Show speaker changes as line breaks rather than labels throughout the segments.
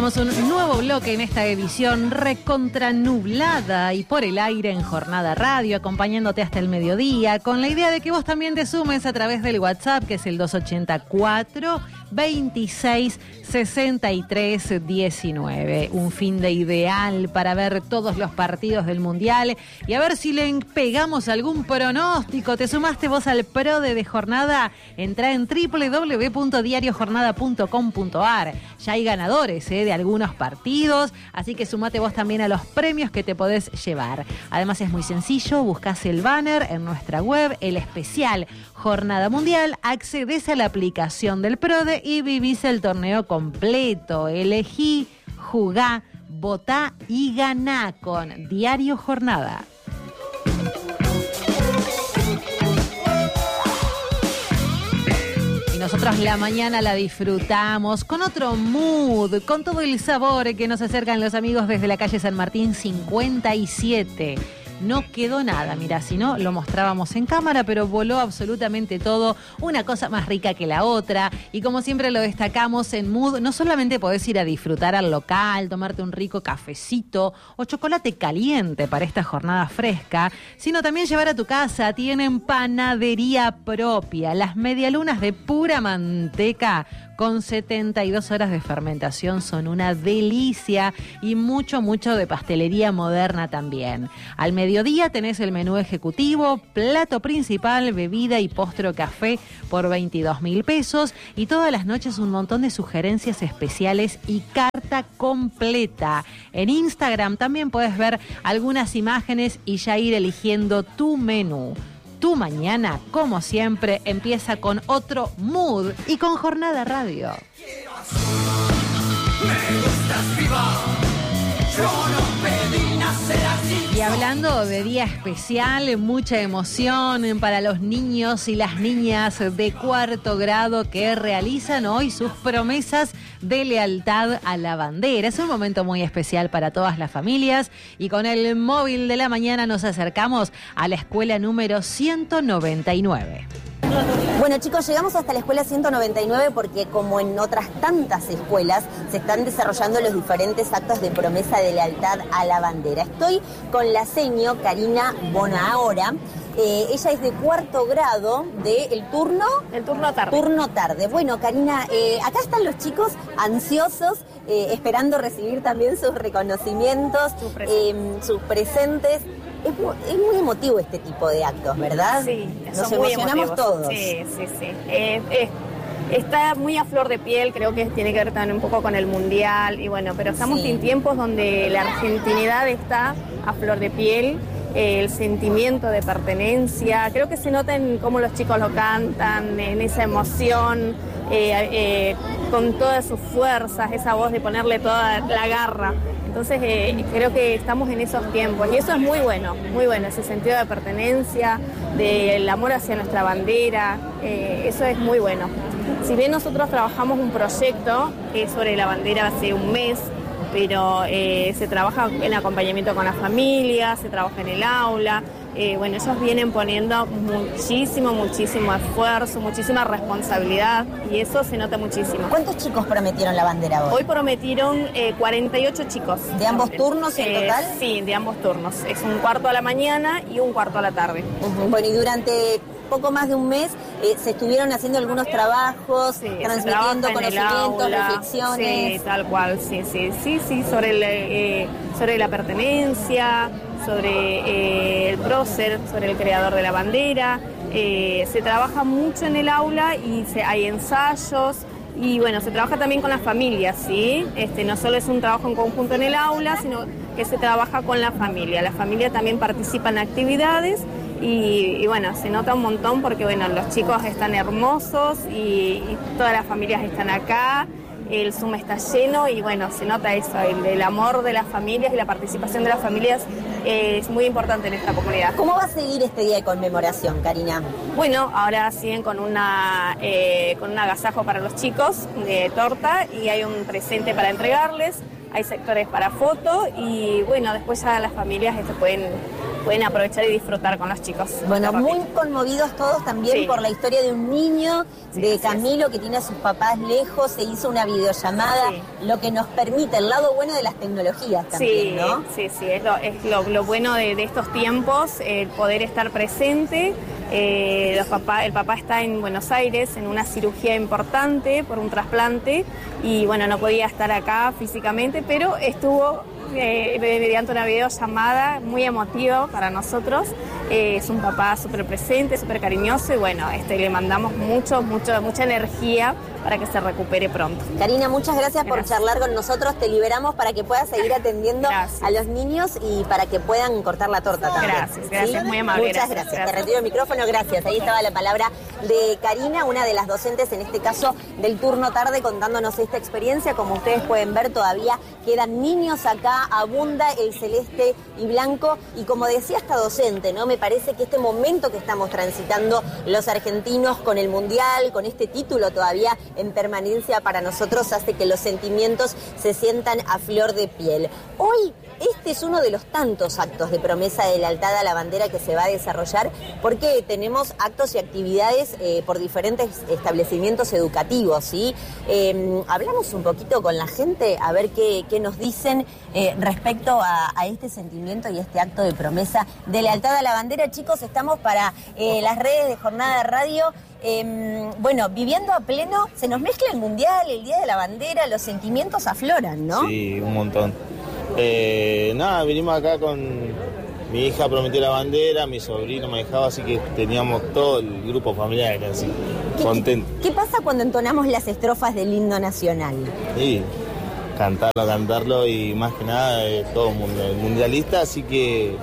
Comenzamos un nuevo bloque en esta edición recontra nublada y por el aire en Jornada Radio, acompañándote hasta el mediodía, con la idea de que vos también te sumes a través del WhatsApp, que es el 284 26 63 19. Un fin de ideal para ver todos los partidos del Mundial y a ver si le pegamos algún pronóstico. ¿Te sumaste vos al PRODE de Jornada? Entrá en www.diariojornada.com.ar. Ya hay ganadores de algunos partidos, así que sumate vos también a los premios que te podés llevar. Además es muy sencillo, buscás el banner en nuestra web, el especial Jornada Mundial, accedes a la aplicación del PRODE y vivís el torneo completo. Elegí, jugá, votá y ganá con Diario Jornada. Nosotros la mañana la disfrutamos con otro mood, con todo el sabor que nos acercan los amigos desde la calle San Martín 57. No quedó nada, mira, si no lo mostrábamos en cámara, pero voló absolutamente todo, una cosa más rica que la otra. Y como siempre lo destacamos en Mood, no solamente podés ir a disfrutar al local, tomarte un rico cafecito o chocolate caliente para esta jornada fresca, sino también llevar a tu casa. Tienen panadería propia, las medialunas de pura manteca con 72 horas de fermentación son una delicia, y mucho de pastelería moderna también. Al mediodía tenés el menú ejecutivo, plato principal, bebida y postre o café por 22.000 pesos, y todas las noches un montón de sugerencias especiales y carta completa. En Instagram también puedes ver algunas imágenes y ya ir eligiendo tu menú. Tu mañana, como siempre, empieza con otro mood y con Jornada Radio.
Me gustas viva, yo no pedí nacer así.
Y hablando de día especial, mucha emoción para los niños y las niñas de cuarto grado que realizan hoy sus promesas de lealtad a la bandera. Es un momento muy especial para todas las familias y con el móvil de la mañana nos acercamos a la escuela número 199.
Bueno, chicos, llegamos hasta la escuela 199 porque, como en otras tantas escuelas, se están desarrollando los diferentes actos de promesa de lealtad a la bandera. Estoy con la seño Karina Bonahora. Ella es de cuarto grado del turno...
El turno tarde.
Turno tarde. Bueno, Karina, acá están los chicos ansiosos, esperando recibir también sus reconocimientos, sus presentes. Es muy emotivo este tipo de actos, ¿verdad?
Sí,
nos
muy
emocionamos
emotivos.
todos.
Sí. Está muy a flor de piel, creo que tiene que ver también un poco con el Mundial, y bueno, pero estamos en tiempos donde la argentinidad está a flor de piel, el sentimiento de pertenencia, creo que se nota en cómo los chicos lo cantan, en esa emoción, con todas sus fuerzas, esa voz de ponerle toda la garra. Entonces creo que estamos en esos tiempos y eso es muy bueno, ese sentido de pertenencia, del amor hacia nuestra bandera, eso es muy bueno. Si bien nosotros trabajamos un proyecto sobre la bandera hace un mes, pero se trabaja en acompañamiento con la familia, se trabaja en el aula. Bueno, ellos vienen poniendo muchísimo esfuerzo, muchísima responsabilidad, y eso se nota muchísimo.
¿Cuántos chicos prometieron la bandera hoy?
Hoy prometieron 48 chicos.
¿De ambos turnos en total?
Sí, de ambos turnos. Es un cuarto a la mañana y un cuarto a la tarde.
Bueno, y durante poco más de un mes se estuvieron haciendo algunos trabajos, transmitiendo conocimientos, reflexiones.
Sí, tal cual, sí, sobre la pertenencia, sobre el prócer, sobre el creador de la bandera. Se trabaja mucho en el aula y hay ensayos. Y bueno, se trabaja también con las familias, ¿sí? No solo es un trabajo en conjunto en el aula, sino que se trabaja con la familia. La familia también participa en actividades y bueno, se nota un montón porque bueno, los chicos están hermosos y todas las familias están acá. El Zoom está lleno y bueno, se nota eso, el amor de las familias y la participación de las familias es muy importante en esta comunidad.
¿Cómo va a seguir este día de conmemoración, Karina?
Bueno, ahora siguen con un agasajo para los chicos de torta y hay un presente para entregarles. hay sectores para foto y bueno, después ya las familias pueden aprovechar y disfrutar con los chicos.
Bueno, muy conmovidos todos también por la historia de un niño, de Camilo, que tiene a sus papás lejos, se hizo una videollamada, lo que nos permite, el lado bueno de las tecnologías también, ¿no?
Sí, es lo bueno de estos tiempos, el poder estar presente. El papá está en Buenos Aires en una cirugía importante por un trasplante y bueno, no podía estar acá físicamente, pero estuvo mediante una videollamada muy emotiva para nosotros. Es un papá súper presente, súper cariñoso y bueno, le mandamos mucha energía para que se recupere pronto.
Karina, muchas gracias por charlar con nosotros. Te liberamos para que puedas seguir atendiendo a los niños y para que puedan cortar la torta también.
Gracias, muy amable.
Muchas gracias. Te retiro el micrófono, gracias. Ahí estaba la palabra de Karina, una de las docentes, en este caso del turno tarde, contándonos esta experiencia. Como ustedes pueden ver, todavía quedan niños acá, abunda el celeste y blanco. Y como decía esta docente, ¿no? Me parece que este momento que estamos transitando los argentinos con el Mundial, con este título todavía en permanencia para nosotros, hace que los sentimientos se sientan a flor de piel. Hoy este es uno de los tantos actos de promesa de lealtad a la bandera que se va a desarrollar, porque tenemos actos y actividades por diferentes establecimientos educativos, ¿sí? Hablamos un poquito con la gente a ver qué nos dicen respecto a este sentimiento y este acto de promesa de lealtad a la bandera. Chicos, estamos para las redes de Jornada Radio. Bueno, viviendo a pleno, se nos mezcla el Mundial, el Día de la Bandera, los sentimientos afloran, ¿no?
Sí, un montón. Vinimos acá con mi hija, prometió la bandera, mi sobrino me dejaba, así que teníamos todo el grupo familiar así, contento.
¿Qué pasa cuando entonamos las estrofas del himno nacional?
Sí, cantarlo y más que nada todo el mundo, el mundialista, así que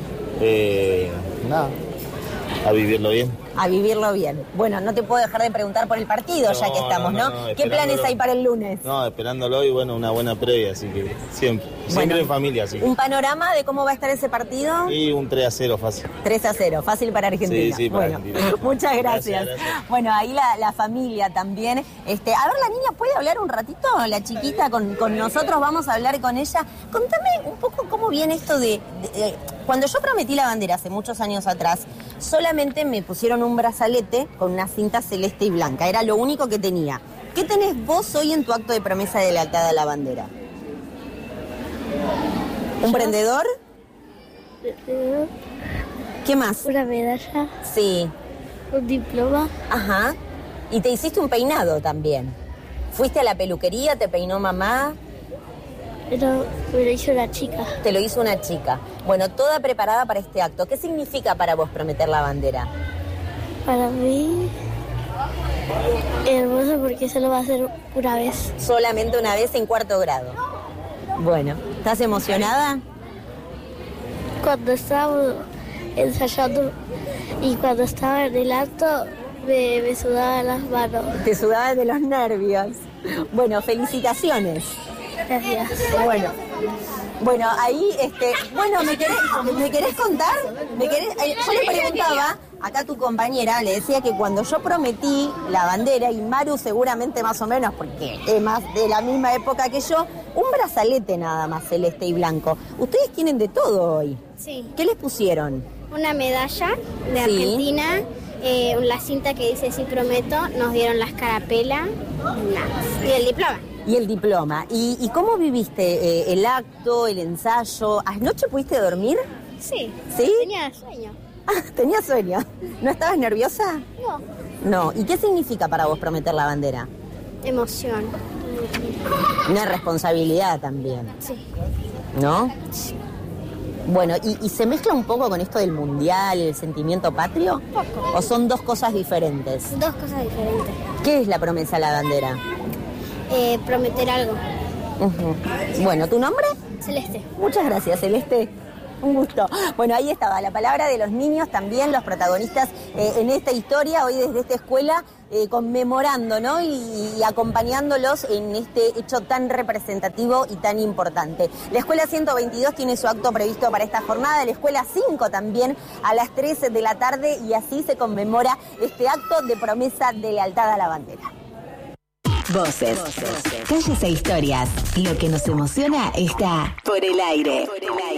a vivirlo bien.
A vivirlo bien. Bueno, no te puedo dejar de preguntar por el partido, ya que estamos, ¿no? ¿Qué planes hay para el lunes?
No, esperándolo y bueno, una buena previa, así que siempre en familia. Así.
¿Un panorama de cómo va a estar ese partido?
Y un 3-0 fácil.
3-0, fácil para Argentina.
Sí, para Argentina.
Muchas gracias. Bueno, ahí la familia también. A ver, la niña puede hablar un ratito, la chiquita con nosotros, vamos a hablar con ella. Contame un poco cómo viene esto de cuando yo prometí la bandera hace muchos años atrás, solamente me pusieron un brazalete con una cinta celeste y blanca. Era lo único que tenía. ¿Qué tenés vos hoy en tu acto de promesa de lealtad a la bandera? ¿Un prendedor? ¿Qué más?
Una medalla.
Sí.
Un diploma.
Ajá. Y te hiciste un peinado también. ¿Fuiste a la peluquería? ¿Te peinó mamá?
Pero me lo hizo una chica.
Te lo hizo una chica. Bueno, toda preparada para este acto. ¿Qué significa para vos prometer la bandera?
Para mí, hermoso porque solo va a ser una vez.
Solamente una vez en 4º grado. Bueno, ¿estás emocionada?
Cuando estábamos ensayando y cuando estaba en el acto, me sudaban las manos.
Te sudaban de los nervios. Bueno, felicitaciones.
Gracias.
Bueno, ahí, ¿me querés contar? Yo le preguntaba, acá tu compañera, le decía que cuando yo prometí la bandera, y Maru seguramente más o menos, porque es más de la misma época que yo, un brazalete nada más celeste y blanco. Ustedes tienen de todo hoy.
Sí.
¿Qué les pusieron?
Una medalla de Argentina, la cinta que dice sí prometo, nos dieron la escarapela y el diploma.
Y el diploma. ¿Y cómo viviste el acto, el ensayo? ¿Anoche pudiste dormir?
Sí.
¿Sí?
Tenía sueño.
Ah, tenía sueño. ¿No estabas nerviosa?
No.
No. ¿Y qué significa para vos prometer la bandera?
Emoción.
Una responsabilidad también.
Sí.
¿No?
Sí.
Bueno, ¿y se mezcla un poco con esto del mundial, el sentimiento patrio?
Poco.
¿O son dos cosas diferentes?
Dos cosas diferentes.
¿Qué es la promesa a la bandera?
Prometer algo.
Uh-huh. Bueno, ¿tu nombre?
Celeste.
Muchas gracias, Celeste. Un gusto. Bueno, ahí estaba la palabra de los niños también, los protagonistas en esta historia, hoy desde esta escuela, conmemorando, ¿no? Y acompañándolos en este hecho tan representativo y tan importante. La Escuela 122 tiene su acto previsto para esta jornada, la Escuela 5 también a las 3 de la tarde, y así se conmemora este acto de promesa de lealtad a la bandera.
Voces. Calles e historias. Lo que nos emociona está por el aire.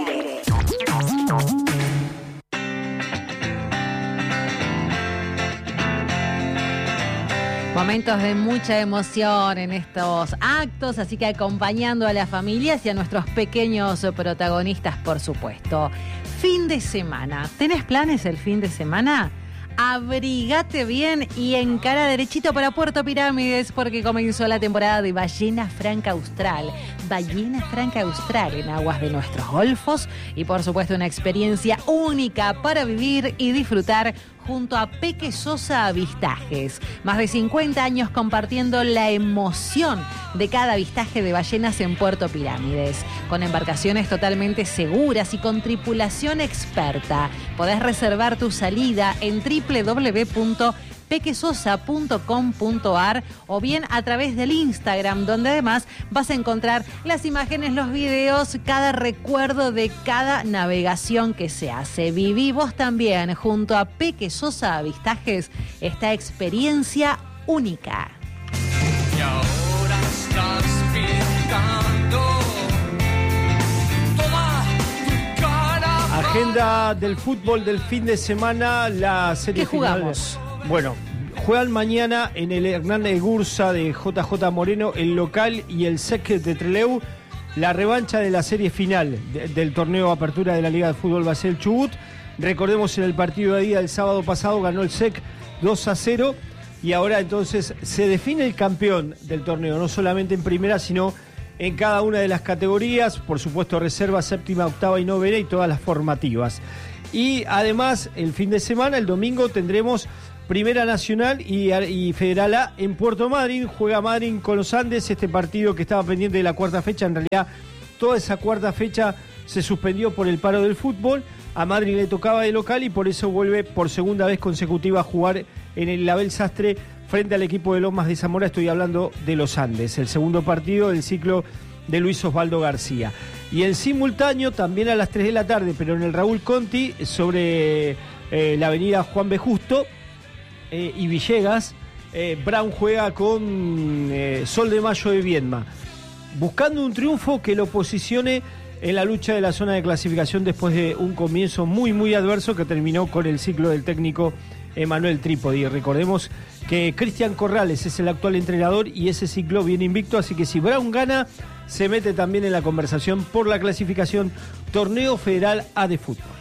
Momentos de mucha emoción en estos actos, así que acompañando a las familias y a nuestros pequeños protagonistas, por supuesto. Fin de semana. ¿Tenés planes el fin de semana? Abrigate bien y encara derechito para Puerto Pirámides porque comenzó la temporada de Ballena Franca Austral. Ballena Franca Austral en aguas de nuestros golfos y por supuesto una experiencia única para vivir y disfrutar junto a Peque Sosa Avistajes. Más de 50 años compartiendo la emoción de cada avistaje de ballenas en Puerto Pirámides. Con embarcaciones totalmente seguras y con tripulación experta. Podés reservar tu salida en www.pequesosa.com.ar o bien a través del Instagram, donde además vas a encontrar las imágenes, los videos, cada recuerdo de cada navegación que se hace. Viví vos también junto a Peque Sosa Avistajes esta experiencia única.
Y ahora estás pintando toda tu cara.
Agenda del fútbol del fin de semana, la serie
¿Qué jugamos?
final. Bueno, juegan mañana en el Hernández Gursa de JJ Moreno, el local y el SEC de Trelew. La revancha de la serie final del torneo Apertura de la Liga de Fútbol va a ser el Chubut. Recordemos, en el partido de ida del sábado pasado ganó el SEC 2-0 y ahora entonces se define el campeón del torneo, no solamente en primera, sino en cada una de las categorías, por supuesto reserva, séptima, octava y novena y todas las formativas. Y además el fin de semana, el domingo, tendremos Primera Nacional y Federal A en Puerto Madryn. Juega Madryn con los Andes, este partido que estaba pendiente de la cuarta fecha. En realidad toda esa cuarta fecha se suspendió por el paro del fútbol. A Madryn le tocaba de local y por eso vuelve por segunda vez consecutiva a jugar en el Abel Sastre frente al equipo de Lomas de Zamora. Estoy hablando de los Andes, el segundo partido del ciclo de Luis Osvaldo García. Y en simultáneo, también a las 3 de la tarde, pero en el Raúl Conti, sobre la avenida Juan B. Justo y Villegas, Brown juega con Sol de Mayo de Viedma, buscando un triunfo que lo posicione en la lucha de la zona de clasificación después de un comienzo muy, muy adverso que terminó con el ciclo del técnico Emanuel Trípodi. Recordemos que Cristian Corrales es el actual entrenador y ese ciclo viene invicto, así que si Brown gana, se mete también en la conversación por la clasificación Torneo Federal A de Fútbol.